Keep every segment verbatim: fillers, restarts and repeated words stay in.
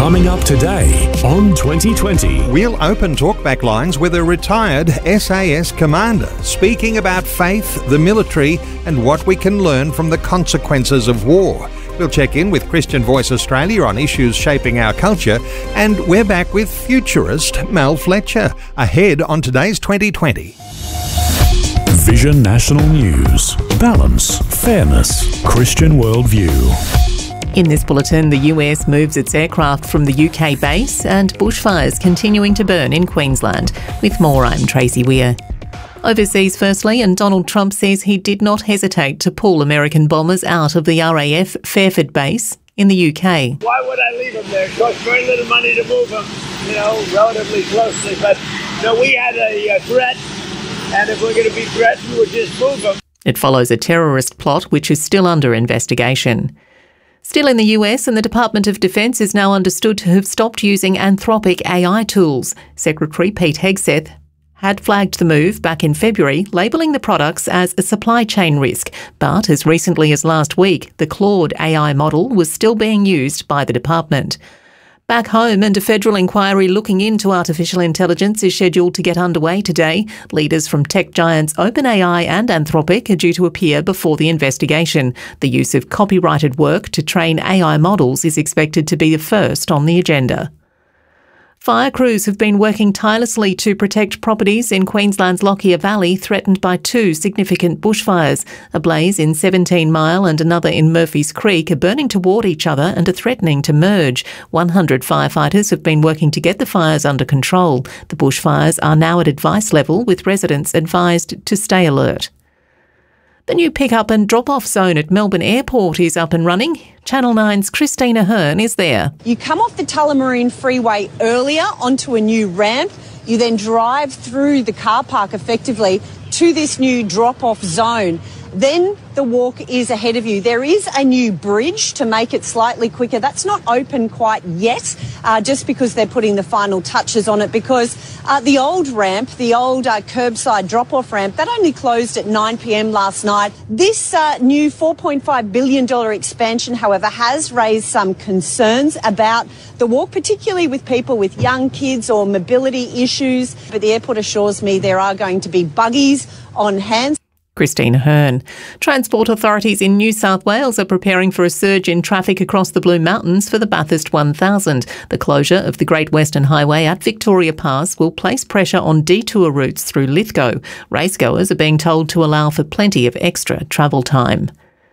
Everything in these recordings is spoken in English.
Coming up today on twenty twenty. We'll open talkback lines with a retired S A S commander speaking about faith, the military, and what we can learn from the consequences of war. We'll check in with Christian Voice Australia on issues shaping our culture, and we're back with futurist Mel Fletcher ahead on today's twenty twenty. Vision National News. Balance, fairness, Christian worldview. In this bulletin, the U S moves its aircraft from the U K base and bushfires continuing to burn in Queensland. With more, I'm Tracy Weir. Overseas firstly, and Donald Trump says he did not hesitate to pull American bombers out of the R A F Fairford base in the U K. Why would I leave them there? It costs very little money to move them, you know, relatively closely. But no, we had a, a threat, and if we're going to be threatened, we'll just move them. It follows a terrorist plot which is still under investigation. Still in the U S, and the Department of Defence is now understood to have stopped using Anthropic A I tools. Secretary Pete Hegseth had flagged the move back in February, labelling the products as a supply chain risk. But as recently as last week, the Claude A I model was still being used by the department. Back home, and a federal inquiry looking into artificial intelligence is scheduled to get underway today. Leaders from tech giants OpenAI and Anthropic are due to appear before the investigation. The use of copyrighted work to train A I models is expected to be the first on the agenda. Fire crews have been working tirelessly to protect properties in Queensland's Lockyer Valley threatened by two significant bushfires. A blaze in seventeen mile and another in Murphy's Creek are burning toward each other and are threatening to merge. one hundred firefighters have been working to get the fires under control. The bushfires are now at advice level, with residents advised to stay alert. The new pick-up and drop-off zone at Melbourne Airport is up and running. Channel nine's Christina Hearn is there. You come off the Tullamarine Freeway earlier onto a new ramp. You then drive through the car park effectively to this new drop-off zone. Then the walk is ahead of you. There is a new bridge to make it slightly quicker. That's not open quite yet, uh, just because they're putting the final touches on it, because uh, the old ramp, the old uh, curbside drop-off ramp, that only closed at nine p m last night. This uh, new four point five billion dollars expansion, however, has raised some concerns about the walk, particularly with people with young kids or mobility issues. But the airport assures me there are going to be buggies on hand. Christina Hearn. Transport authorities in New South Wales are preparing for a surge in traffic across the Blue Mountains for the Bathurst one thousand. The closure of the Great Western Highway at Victoria Pass will place pressure on detour routes through Lithgow. Racegoers are being told to allow for plenty of extra travel time.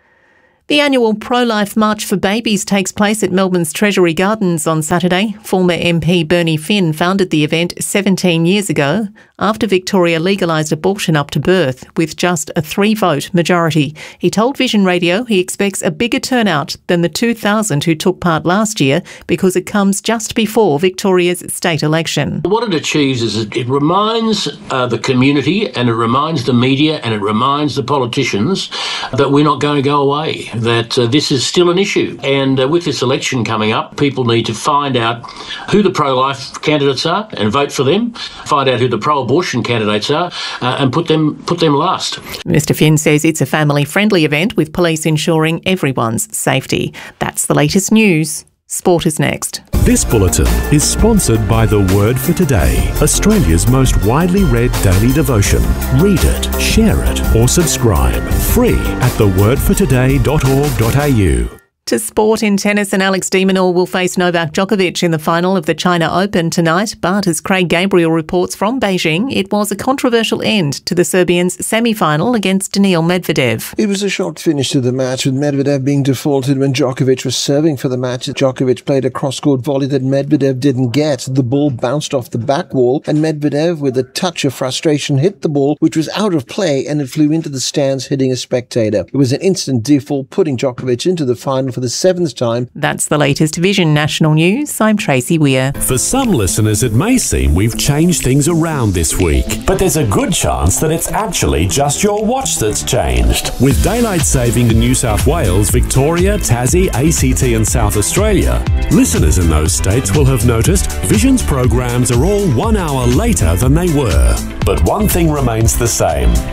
The annual Pro-Life March for Babies takes place at Melbourne's Treasury Gardens on Saturday. Former M P Bernie Finn founded the event seventeen years ago after Victoria legalised abortion up to birth with just a three-vote majority. He told Vision Radio he expects a bigger turnout than the two thousand who took part last year because it comes just before Victoria's state election. What it achieves is it reminds uh, the community, and it reminds the media, and it reminds the politicians that we're not going to go away, that uh, this is still an issue. And uh, with this election coming up, people need to find out who the pro-life candidates are and vote for them, find out who the pro-abortion candidates are, uh, and put them put them last. Mister Finn says it's a family-friendly event with police ensuring everyone's safety. That's the latest news. Sport is next. This bulletin is sponsored by The Word for Today, Australia's most widely read daily devotion. Read it, share it, or subscribe. Free at the word for today dot org dot a u. To sport in tennis, and Alex de Minaur will face Novak Djokovic in the final of the China Open tonight. But as Craig Gabriel reports from Beijing, it was a controversial end to the Serbian's semi-final against Daniil Medvedev. It was a shocked finish to the match, with Medvedev being defaulted when Djokovic was serving for the match. Djokovic played a cross-court volley that Medvedev didn't get. The ball bounced off the back wall, and Medvedev, with a touch of frustration, hit the ball, which was out of play, and it flew into the stands, hitting a spectator. It was an instant default, putting Djokovic into the final for the seventh time. That's the latest Vision National News. I'm Tracy Weir. For some listeners, it may seem we've changed things around this week, but there's a good chance that it's actually just your watch that's changed. With daylight saving in New South Wales, Victoria, Tassie, A C T and South Australia, listeners in those states will have noticed Vision's programs are all one hour later than they were. But one thing remains the same.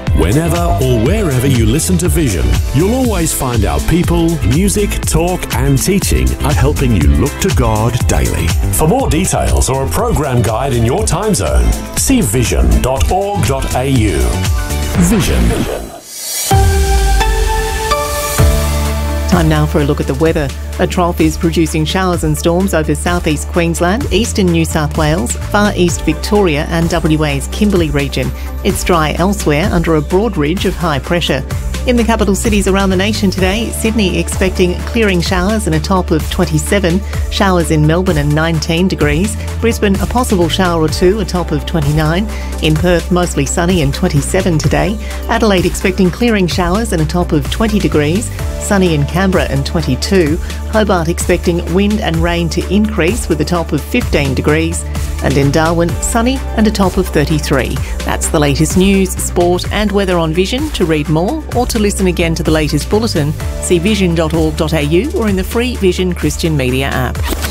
Whenever or wherever you listen to Vision, you'll always find our people, music, talk and teaching are helping you look to God daily. For more details or a program guide in your time zone, see vision dot org dot a u. Vision. Time now for a look at the weather. A trough is producing showers and storms over southeast Queensland, eastern New South Wales, far east Victoria and W A's Kimberley region. It's dry elsewhere under a broad ridge of high pressure. In the capital cities around the nation today, Sydney expecting clearing showers and a top of twenty-seven, showers in Melbourne and nineteen degrees, Brisbane a possible shower or two, a top of twenty-nine, in Perth mostly sunny and twenty-seven today, Adelaide expecting clearing showers and a top of twenty degrees, sunny in Canberra and twenty-two, Hobart expecting wind and rain to increase with a top of fifteen degrees, and in Darwin sunny and a top of thirty-three. That's the latest news, sport and weather on Vision. To read more or to listen again to the latest bulletin, see vision dot org dot a u or in the free Vision Christian Media app.